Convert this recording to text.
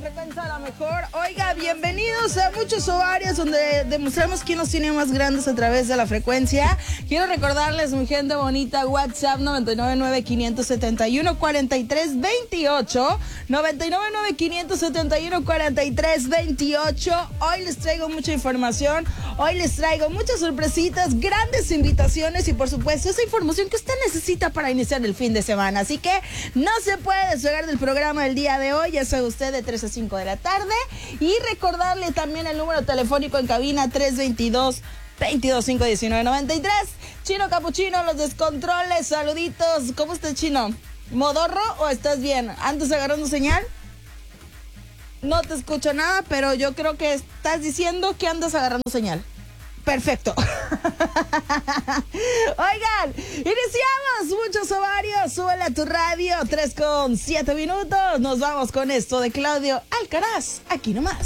frecuencia a la mejor. Oiga, bienvenidos a Muchos Ovarios, donde demostramos quién nos tiene más grandes a través de la frecuencia. Quiero recordarles, mi gente bonita, WhatsApp 999-571-4328. 999-571-4328. Hoy les traigo mucha información. Hoy les traigo muchas sorpresitas, grandes invitaciones y, por supuesto, esa información que usted necesita para iniciar el fin de semana. Así que no se puede despegar del programa del día de hoy. Ya sabe usted, de 3 a 5 de la tarde. Y recordarle también el número telefónico en cabina 322-225-1993. Chino Capuchino, los descontroles, saluditos. ¿Cómo estás, Chino? ¿Modorro o estás bien? ¿Andas agarrando señal? No te escucho nada, pero yo creo que estás diciendo que andas agarrando señal. Perfecto. Oigan, iniciamos Muchos Ovarios. Súbele a tu radio, 3:07 minutos. Nos vamos con esto de Claudio Alcaraz, aquí nomás.